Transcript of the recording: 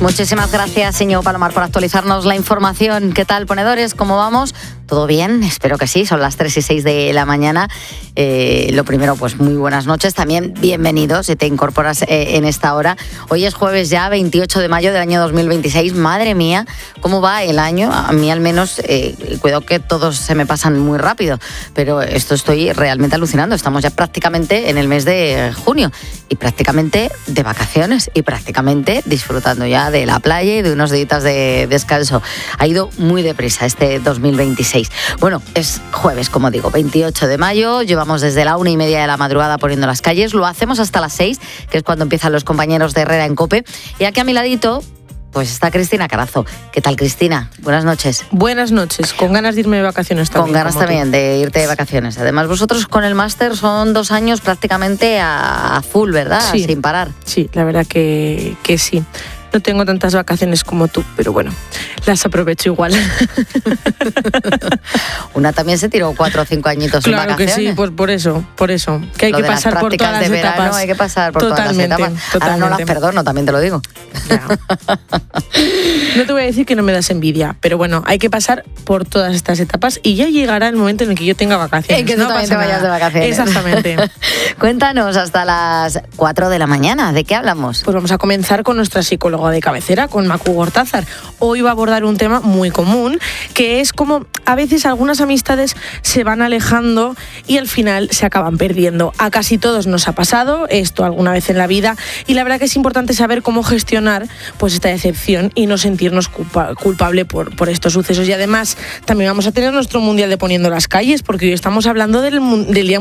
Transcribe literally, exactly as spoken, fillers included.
Muchísimas gracias, Íñigo Palomar, por actualizarnos la información. ¿Qué tal, ponedores? ¿Cómo vamos? ¿Todo bien? Espero que sí. Son las tres y seis de la mañana. Eh, lo primero, pues muy buenas noches. También bienvenidos si te incorporas eh, en esta hora. Hoy es jueves ya, veintiocho de mayo del año dos mil veintiséis. Madre mía, ¿cómo va el año? A mí al menos, eh, cuidado que todos se me pasan muy rápido, pero esto estoy realmente alucinando. Estamos ya prácticamente en el mes de junio y prácticamente de vacaciones y prácticamente disfrutando ya de la playa y de unos días de descanso. Ha ido muy deprisa este dos mil veintiséis. Bueno, es jueves, como digo, veintiocho de mayo. Llevamos desde la una y media de la madrugada poniendo las calles. Lo hacemos hasta las seis, que es cuando empiezan los compañeros de Herrera en COPE. Y aquí a mi ladito, pues está Cristina Carazo. ¿Qué tal, Cristina? Buenas noches. Buenas noches. Con ganas de irme de vacaciones también. Con ganas también tú. de irte de vacaciones. Además, vosotros con el máster son dos años prácticamente a, a full, ¿verdad? Sí. Sin parar. Sí, la verdad que, que sí. No tengo tantas vacaciones como tú, pero bueno, las aprovecho igual. Una también se tiró cuatro o cinco añitos claro en vacaciones. Claro que sí, pues por eso, por eso. Que hay lo que de pasar las por todas las de verano, etapas. Hay que pasar por totalmente, todas las etapas. Totalmente. Ahora no las perdono, también te lo digo. Ya. No te voy a decir que no me das envidia, pero bueno, hay que pasar por todas estas etapas y ya llegará el momento en el que yo tenga vacaciones. En que tú no también te vayas nada. de vacaciones. Exactamente. Cuéntanos, hasta las cuatro de la mañana, ¿de qué hablamos? Pues vamos a comenzar con nuestra psicóloga de cabecera, con Macu Gortázar. Hoy va a abordar un tema muy común, que es como a veces algunas amistades se van alejando y al final se acaban perdiendo. A casi todos nos ha pasado esto alguna vez en la vida y la verdad que es importante saber cómo gestionar pues esta decepción y no sentirnos culpa, culpable por, por estos sucesos. Y además también vamos a tener nuestro Mundial de Poniendo las Calles, porque hoy estamos hablando del, del Día